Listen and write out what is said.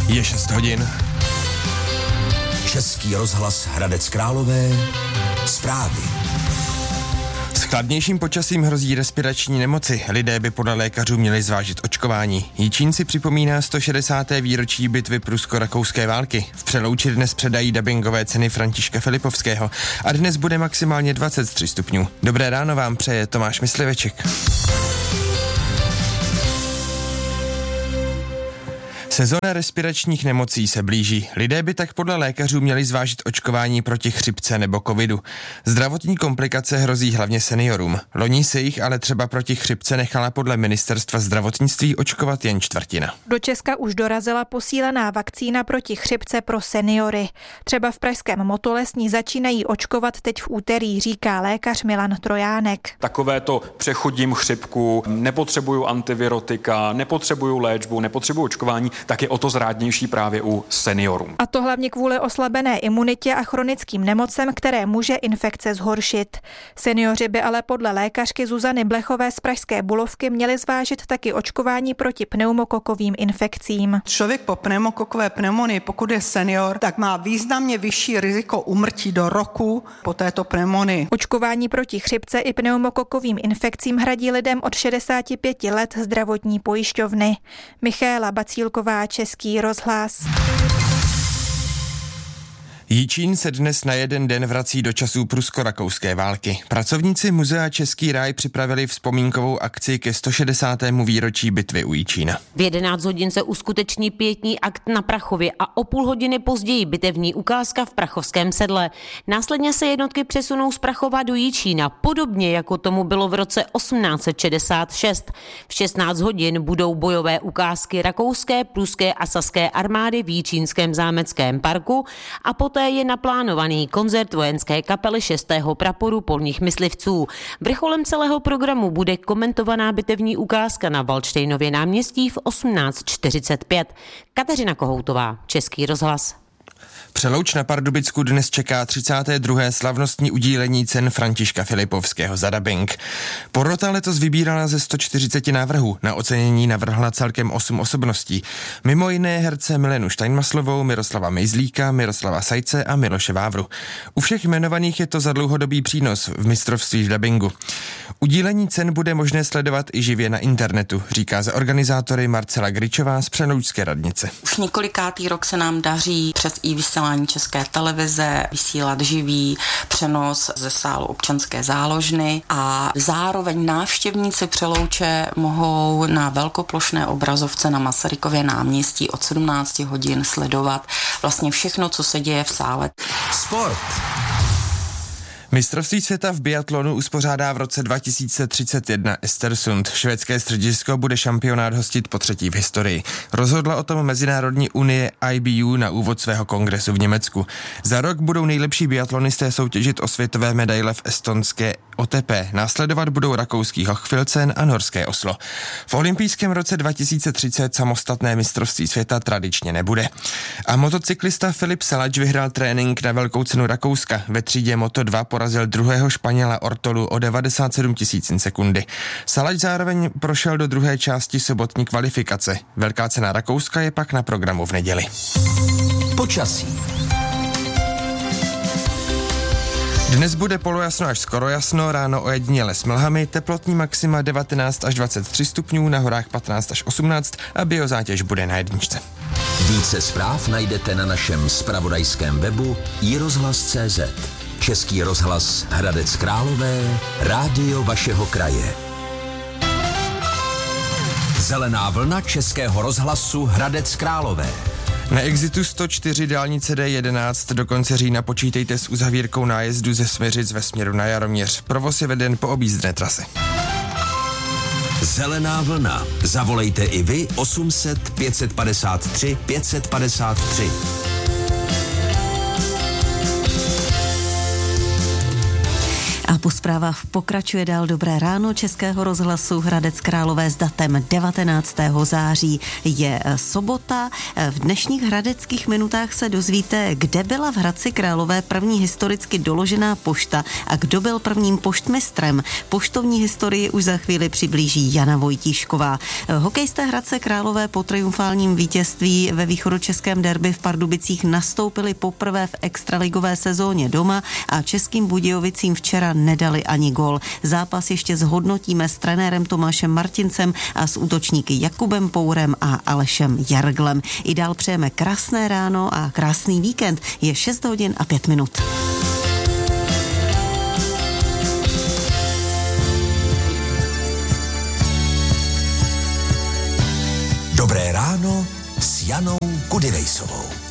Je 6 hodin. Český rozhlas Hradec Králové. Zprávy. S chladnějším počasím hrozí respirační nemoci. Lidé by podle lékařů měli zvážit očkování. Jičín si připomíná 160. výročí bitvy prusko-rakouské války. V Přelouči dnes předají dabingové ceny Františka Filipovského a dnes bude maximálně 23 stupňů. Dobré ráno vám přeje Tomáš Mysliveček. Sezona respiračních nemocí se blíží. Lidé by tak podle lékařů měli zvážit očkování proti chřipce nebo covidu. Zdravotní komplikace hrozí hlavně seniorům. Loni se jich ale třeba proti chřipce nechala podle ministerstva zdravotnictví očkovat jen čtvrtina. Do Česka už dorazila posílená vakcína proti chřipce pro seniory. Třeba v pražském Motole začínají očkovat teď v úterý, říká lékař Milan Trojánek. Takovéto přechodím chřipku, nepotřebuju antivirotika, nepotřebuju léčbu, nepotřebuju očkování, tak je o to zrádnější právě u seniorů. A to hlavně kvůli oslabené imunitě a chronickým nemocem, které může infekce zhoršit. Seniori by ale podle lékařky Zuzany Blechové z pražské Bulovky měli zvážit taky očkování proti pneumokokovým infekcím. Člověk po pneumokokové pneumonii, pokud je senior, tak má významně vyšší riziko úmrtí do roku po této pneumonii. Očkování proti chřipce i pneumokokovým infekcím hradí lidem od 65 let zdravotní pojišťovny. Michaela Bacílková, Český rozhlas. Jičín se dnes na jeden den vrací do časů prusko-rakouské války. Pracovníci muzea Český ráj připravili vzpomínkovou akci ke 160. výročí bitvy u Jičína. V 11 hodin se uskuteční pietní akt na Prachově a o půl hodiny později bitevní ukázka v Prachovském sedle. Následně se jednotky přesunou z Prachova do Jičína, podobně jako tomu bylo v roce 1866. V 16 hodin budou bojové ukázky rakouské, pruské a saské armády v Jičínském zámeckém parku a poté je naplánovaný koncert vojenské kapely 6. praporu polních myslivců. Vrcholem celého programu bude komentovaná bitevní ukázka na Valdštejnově náměstí v 18:45. Kateřina Kohoutová, Český rozhlas. Přelouč na Pardubicku dnes čeká 32. slavnostní udílení cen Františka Filipovského za dabing. Porota letos vybírala ze 140 návrhů. Na ocenění navrhla celkem 8 osobností. Mimo jiné herce Milenu Steinmaslovou, Miroslava Mejzlíka, Miroslava Sajce a Miloše Vávru. U všech jmenovaných je to za dlouhodobý přínos v mistrovství v dabingu. Udílení cen bude možné sledovat i živě na internetu, říká za organizátory Marcela Gričová z Přeloučské radnice. Už několikátý rok se nám daří přes vysílání České televize vysílat živý přenos ze sálu občanské záložny a zároveň návštěvníci Přelouče mohou na velkoplošné obrazovce na Masarykově náměstí od 17 hodin sledovat vlastně všechno, co se děje v sále. Sport. Mistrovství světa v biatlonu uspořádá v roce 2031 Östersund. Švédské středisko bude šampionát hostit po třetí v historii. Rozhodla o tom Mezinárodní unie IBU na úvod svého kongresu v Německu. Za rok budou nejlepší biatlonisté soutěžit o světové medaile v estonské OTP. Následovat budou rakouský Hochfilzen a norské Oslo. V olympijském roce 2030 samostatné mistrovství světa tradičně nebude. A motocyklista Filip Salač vyhrál trénink na velkou cenu Rakouska. Ve třídě Moto2 porazil druhého Španěla Ortolu o 97 000 sekundy. Salač zároveň prošel do druhé části sobotní kvalifikace. Velká cena Rakouska je pak na programu v neděli. Počasí. Dnes bude polojasno až skoro jasno, ráno ojediněle s mlhami, teplotní maxima 19 až 23 stupňů, na horách 15 až 18 a biozátěž bude na jedničce. Více zpráv najdete na našem zpravodajském webu iRozhlas.cz. Český rozhlas Hradec Králové, rádio vašeho kraje. Zelená vlna Českého rozhlasu Hradec Králové. Na exitu 104 dálnice D11 do konce října počítejte s uzavírkou nájezdu ze Smiřic ve směru na Jaroměř. Provoz je veden po objízdné trase. Zelená vlna. Zavolejte i vy 800 553 553. A Po zprávách pokračuje dál Dobré ráno Českého rozhlasu Hradec Králové s datem 19. září. Je sobota. V dnešních hradeckých minutách se dozvíte, kde byla v Hradci Králové první historicky doložená pošta a kdo byl prvním poštmistrem. Poštovní historii už za chvíli přiblíží Jana Vojtíšková. Hokejisté Hradce Králové po triumfálním vítězství ve východočeském derby v Pardubicích nastoupili poprvé v extraligové sezóně doma a Českým Budějovicím včera nedali ani gól. Zápas ještě zhodnotíme s trenérem Tomášem Martincem a s útočníky Jakubem Pourem a Alešem Jarglem. I dál přejeme krásné ráno a krásný víkend. Je 6 hodin a 5 minut. Dobré ráno s Janou Kudivejsovou.